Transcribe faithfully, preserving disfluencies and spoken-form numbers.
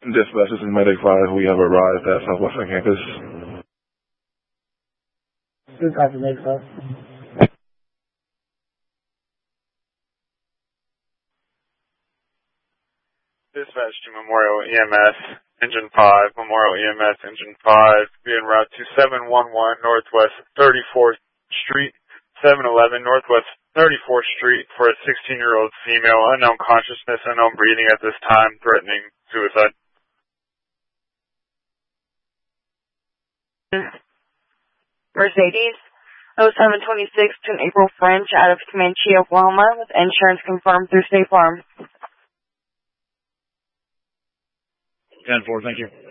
Dispatch, this is Medic five. We have arrived at Southwestern Campus. This is Medic five. Dispatch to Memorial E M S, Engine five, Memorial E M S, Engine five, be en route to seven one one Northwest thirty-fourth Street, seven eleven Northwest thirty-fourth Street for a sixteen-year-old female, unknown consciousness, unknown breathing at this time, threatening suicide. Mercedes oh seven twenty-six to April French out of Comanche, Oklahoma, with insurance confirmed through State Farm. ten four, thank you.